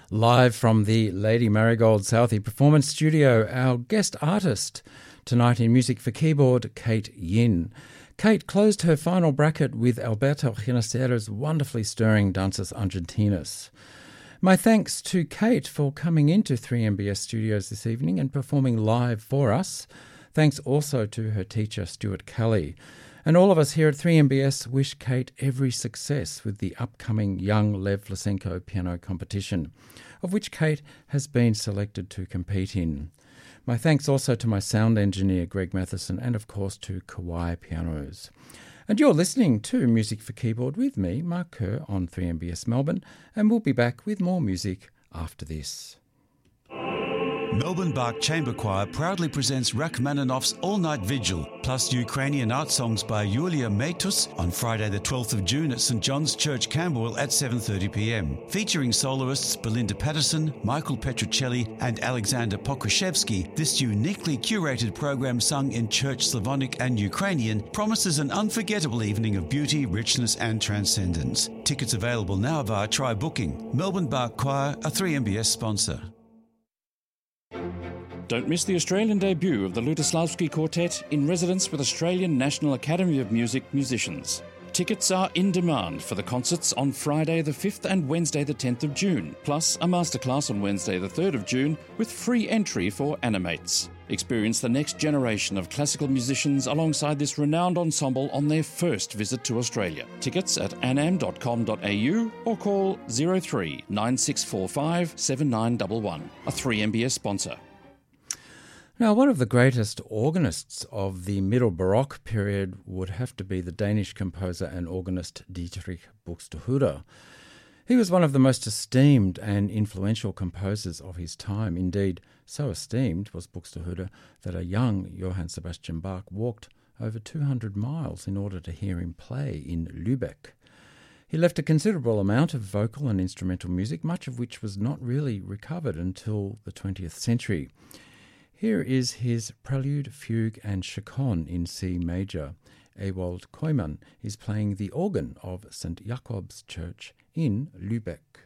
Live from the Lady Marigold Southey Performance Studio, our guest artist tonight in Music for Keyboard, Kate Yin. Kate closed her final bracket with Alberto Ginastera's wonderfully stirring Danzas Argentinas. My thanks to Kate for coming into 3MBS Studios this evening and performing live for us. Thanks also to her teacher, Stuart Kelly. And all of us here at 3MBS wish Kate every success with the upcoming Young Lev Lysenko piano competition, of which Kate has been selected to compete in. My thanks also to my sound engineer, Greg Matheson, and of course to Kawai Pianos. And you're listening to Music for Keyboard with me, Mark Kerr, on 3MBS Melbourne, and we'll be back with more music after this. Melbourne Bach Chamber Choir proudly presents Rachmaninoff's All-Night Vigil, plus Ukrainian art songs by Yulia Meitus on Friday the 12th of June at St John's Church, Camberwell at 7:30pm. Featuring soloists Belinda Patterson, Michael Petruccelli and Alexander Pokryshevsky, this uniquely curated program sung in Church Slavonic and Ukrainian promises an unforgettable evening of beauty, richness and transcendence. Tickets available now via Try Booking. Melbourne Bach Choir, a 3MBS sponsor. Don't miss the Australian debut of the Lutoslavsky Quartet in residence with Australian National Academy of Music musicians. Tickets are in demand for the concerts on Friday the 5th and Wednesday the 10th of June, plus a masterclass on Wednesday the 3rd of June with free entry for Animates. Experience the next generation of classical musicians alongside this renowned ensemble on their first visit to Australia. Tickets at anam.com.au or call 03 9645 7911, a 3MBS sponsor. Now, one of the greatest organists of the Middle Baroque period would have to be the Danish composer and organist Dietrich Buxtehude. He was one of the most esteemed and influential composers of his time. Indeed, so esteemed was Buxtehude that a young Johann Sebastian Bach walked over 200 miles in order to hear him play in Lübeck. He left a considerable amount of vocal and instrumental music, much of which was not really recovered until the 20th century. Here is his Prelude, Fugue and Chaconne in C major. Ewald Koyman is playing the organ of St. Jakob's Church in Lübeck.